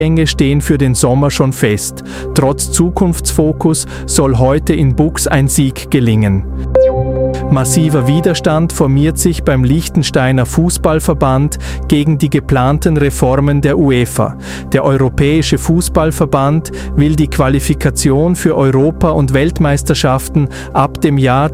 Gänge stehen für den Sommer schon fest. Trotz Zukunftsfokus soll heute in Buchs ein Sieg gelingen. Massiver Widerstand formiert sich beim Liechtensteiner Fußballverband gegen die geplanten Reformen der UEFA. Der Europäische Fußballverband will die Qualifikation für Europa- und Weltmeisterschaften ab dem Jahr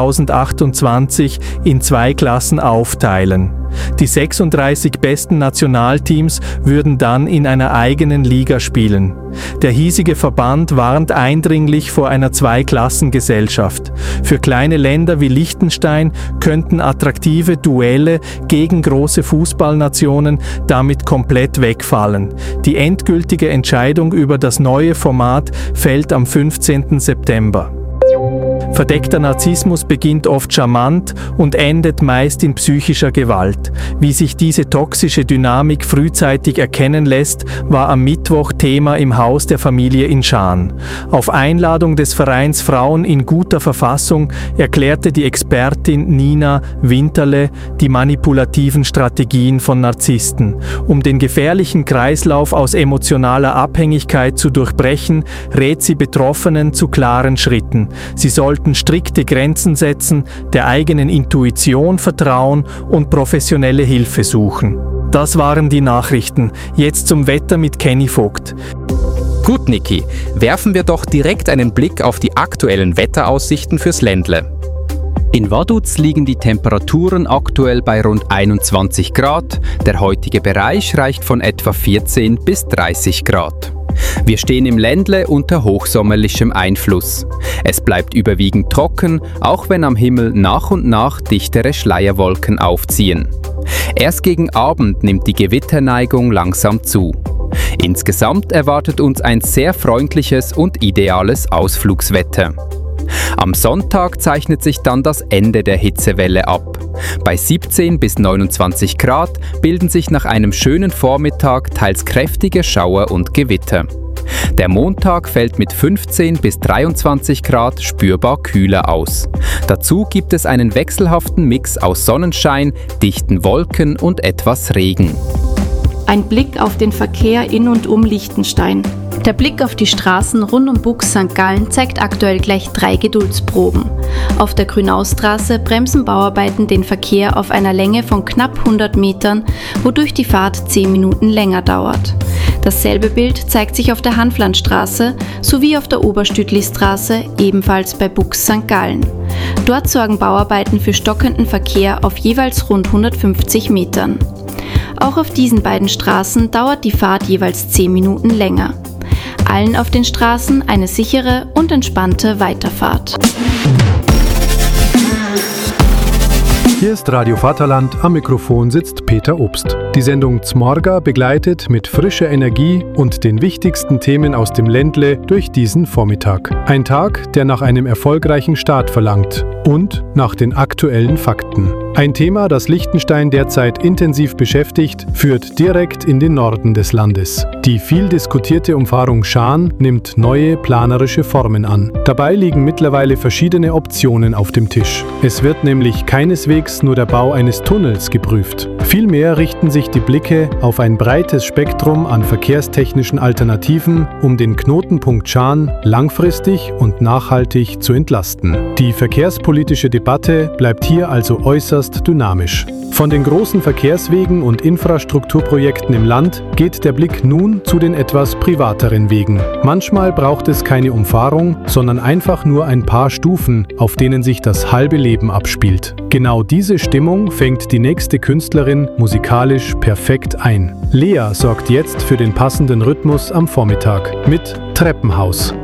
2028 in 2 Klassen aufteilen. Die 36 besten Nationalteams würden dann in einer eigenen Liga spielen. Der hiesige Verband warnt eindringlich vor einer Zweiklassengesellschaft. Für kleine Länder wie Liechtenstein könnten attraktive Duelle gegen große Fußballnationen damit komplett wegfallen. Die endgültige Entscheidung über das neue Format fällt am 15. September. Verdeckter Narzissmus beginnt oft charmant und endet meist in psychischer Gewalt. Wie sich diese toxische Dynamik frühzeitig erkennen lässt, war am Mittwoch Thema im Haus der Familie in Schaan. Auf Einladung des Vereins Frauen in guter Verfassung erklärte die Expertin Nina Winterle die manipulativen Strategien von Narzissten. Um den gefährlichen Kreislauf aus emotionaler Abhängigkeit zu durchbrechen, rät sie Betroffenen zu klaren Schritten. Sie sollten strikte Grenzen setzen, der eigenen Intuition vertrauen und professionelle Hilfe suchen. Das waren die Nachrichten. Jetzt zum Wetter mit Kenny Vogt. Gut, Niki, werfen wir doch direkt einen Blick auf die aktuellen Wetteraussichten fürs Ländle. In Vaduz liegen die Temperaturen aktuell bei rund 21 Grad. Der heutige Bereich reicht von etwa 14 bis 30 Grad. Wir stehen im Ländle unter hochsommerlichem Einfluss. Es bleibt überwiegend trocken, auch wenn am Himmel nach und nach dichtere Schleierwolken aufziehen. Erst gegen Abend nimmt die Gewitterneigung langsam zu. Insgesamt erwartet uns ein sehr freundliches und ideales Ausflugswetter. Am Sonntag zeichnet sich dann das Ende der Hitzewelle ab. Bei 17 bis 29 Grad bilden sich nach einem schönen Vormittag teils kräftige Schauer und Gewitter. Der Montag fällt mit 15 bis 23 Grad spürbar kühler aus. Dazu gibt es einen wechselhaften Mix aus Sonnenschein, dichten Wolken und etwas Regen. Ein Blick auf den Verkehr in und um Liechtenstein. Der Blick auf die Straßen rund um Buchs St. Gallen zeigt aktuell gleich 3 Geduldsproben. Auf der Grünaustraße bremsen Bauarbeiten den Verkehr auf einer Länge von knapp 100 Metern, wodurch die Fahrt 10 Minuten länger dauert. Dasselbe Bild zeigt sich auf der Hanflandstraße sowie auf der Oberstütlistraße, ebenfalls bei Buchs St. Gallen. Dort sorgen Bauarbeiten für stockenden Verkehr auf jeweils rund 150 Metern. Auch auf diesen beiden Straßen dauert die Fahrt jeweils 10 Minuten länger. Allen auf den Straßen eine sichere und entspannte Weiterfahrt. Hier ist Radio Vaterland, am Mikrofon sitzt Peter Obst. Die Sendung Zmorga begleitet mit frischer Energie und den wichtigsten Themen aus dem Ländle durch diesen Vormittag. Ein Tag, der nach einem erfolgreichen Start verlangt und nach den aktuellen Fakten. Ein Thema, das Liechtenstein derzeit intensiv beschäftigt, führt direkt in den Norden des Landes. Die viel diskutierte Umfahrung Schaan nimmt neue planerische Formen an. Dabei liegen mittlerweile verschiedene Optionen auf dem Tisch. Es wird nämlich keineswegs nur der Bau eines Tunnels geprüft. Vielmehr richten sich die Blicke auf ein breites Spektrum an verkehrstechnischen Alternativen, um den Knotenpunkt Schaan langfristig und nachhaltig zu entlasten. Die verkehrspolitische Debatte bleibt hier also äußerst dynamisch. Von den großen Verkehrswegen und Infrastrukturprojekten im Land geht der Blick nun zu den etwas privateren Wegen. Manchmal braucht es keine Umfahrung, sondern einfach nur ein paar Stufen, auf denen sich das halbe Leben abspielt. Genau diese Stimmung fängt die nächste Künstlerin musikalisch perfekt ein. Lea sorgt jetzt für den passenden Rhythmus am Vormittag mit Treppenhaus.